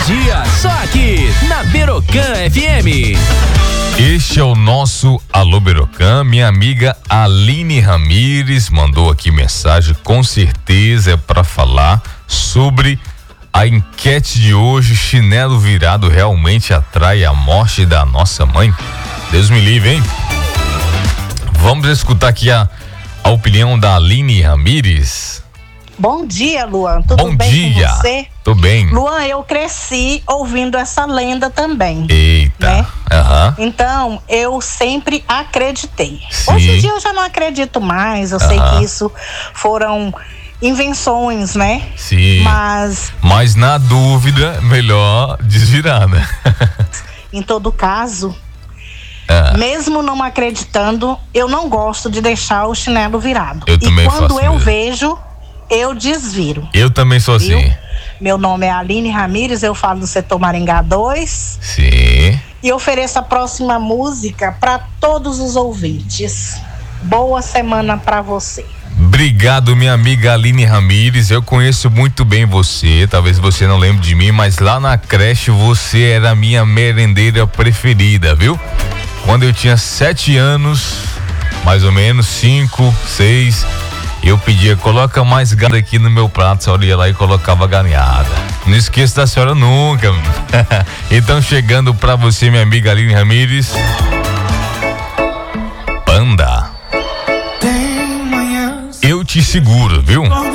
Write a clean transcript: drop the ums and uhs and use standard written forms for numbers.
dia, só aqui na Berocan FM. Este é o nosso Alô Berocan. Minha amiga Aline Ramires mandou aqui mensagem, com certeza é para falar sobre a enquete de hoje. Chinelo virado realmente atrai a morte da nossa mãe? Deus me livre, hein? Vamos escutar aqui a opinião da Aline Ramires. Bom dia, Luan. Tudo Bom bem dia. com você? Tô bem. Luan, eu cresci ouvindo essa lenda também. Eita. Né? Aham. Então, eu sempre acreditei. Sim. Hoje em dia eu já não acredito mais. Eu sei que isso foram invenções, né? Sim. Mas na dúvida, melhor desvirar, né? Em todo caso, mesmo não acreditando, eu não gosto de deixar o chinelo virado. Eu também e quando faço eu mesmo. vejo, eu desviro. Eu também sou Viu? assim. Meu nome é Aline Ramires, eu falo do setor Maringá 2. Sim. E ofereço a próxima música para todos os ouvintes. Boa semana para você. Obrigado, minha amiga Aline Ramires. Eu conheço muito bem você. Talvez você não lembre de mim, mas lá na creche você era a minha merendeira preferida, viu? Quando eu tinha 7 anos, mais ou menos, 5, 6, eu pedia, coloca mais gado aqui no meu prato. A senhora ia lá e colocava galinhada. Não esqueço da senhora nunca. Então, chegando pra você, minha amiga Aline Ramires, Panda. Eu te seguro, viu?